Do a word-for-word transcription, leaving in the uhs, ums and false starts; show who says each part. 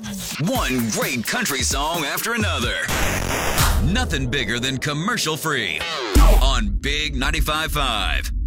Speaker 1: One great country song after another. Nothing bigger than commercial free on Big ninety-five point five.